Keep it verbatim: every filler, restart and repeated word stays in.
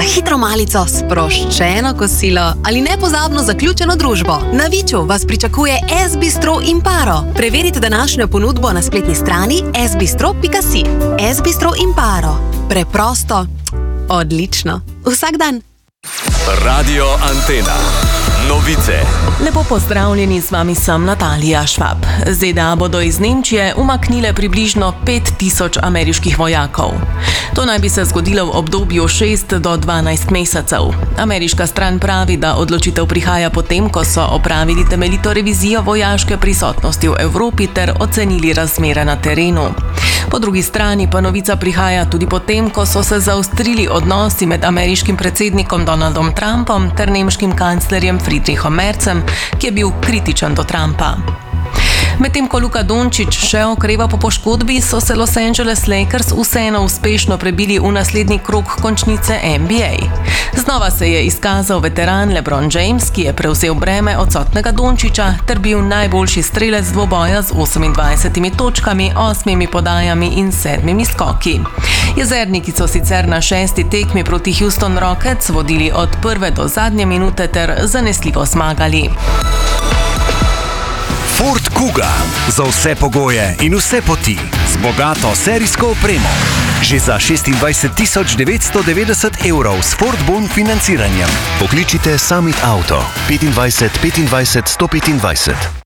Za hitro malico, sproščeno kosilo ali nepozabno zaključeno družbo. Na Viču vas pričakuje S-bistro Imparo. Preverite današnjo ponudbo na spletni strani s bistro pika si. S-bistro Imparo. Preprosto, odlično. Vsak dan. Radio Antena. Novice. Lepo pozdravljeni, z vami sem Natalija Švab. Z ZDA bodo iz Nemčije umaknile približno pet tisoč ameriških vojakov. To naj bi se zgodilo v obdobju šest do dvanajst mesecev. Ameriška stran pravi, da odločitev prihaja potem, ko so opravili temeljito revizijo vojaške prisotnosti v Evropi ter ocenili razmere na terenu. Po drugi strani pa novica prihaja tudi potem, ko so se zaostrili odnosi med ameriškim predsednikom Donaldom Trumpom ter nemškim kanclerjem Friedrichom Merzem, ki je bil kritičen do Trumpa. Medtem ko Luka Dončić še okreva po poškodbi, so se Los Angeles Lakers vseeno uspešno prebili v naslednji krog končnice N B A. Znova se je izkazal veteran LeBron James, ki je prevzel breme odsotnega Dončića ter bil najboljši strelec dvoboja z osemindvajsetimi točkami, osmimi podajami in sedmimi skoki. Jezerniki so sicer na šesti tekmi proti Houston Rockets vodili od prve do zadnje minute ter zanesljivo zmagali. Ford Kuga. Za vse pogoje in vse poti. Z bogato serijsko opremo. Že za šestindvajset tisoč devetsto devetdeset evrov s Ford Bon financiranjem. Pokličite Summit Auto petindvajset petindvajset sto petindvajset.